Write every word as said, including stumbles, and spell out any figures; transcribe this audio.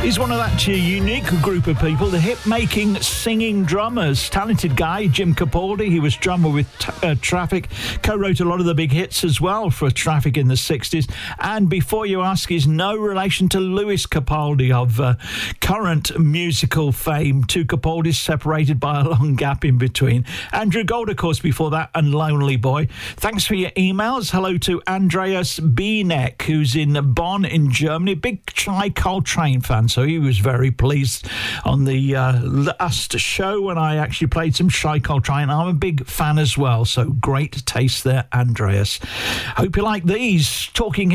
He's one of that unique group of people, the hit-making, singing drummers. Talented guy, Jim Capaldi. He was drummer with t- uh, Traffic, co-wrote a lot of the big hits as well for Traffic in the sixties. And before you ask, he's no relation to Lewis Capaldi of uh, current musical fame. Two Capaldis separated by a long gap in between. Andrew Gold, of course, before that, and Lonely Boy. Thanks for your emails. Hello to Andreas Bienek, who's in Bonn in Germany. Big Chai Coltrane fan, so he was very pleased on the uh, last show when I actually played some Chai Coltrane. I'm a big fan as well, so great taste there, Andreas. Hope you like these. Talking